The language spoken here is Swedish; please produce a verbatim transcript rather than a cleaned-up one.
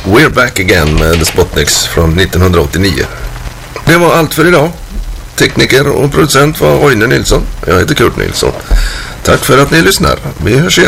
We're Back Again med The Spotniks från nittonhundraåttionio. Det var allt för idag. Tekniker och producent var Roine Nilsson. Jag heter Kurt Nilsson. Tack för att ni lyssnar. Vi hörs igen.